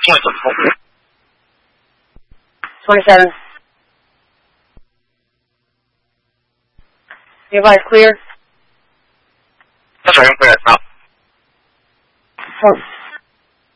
27. Your voice clear? That's right, I'm clear. Now.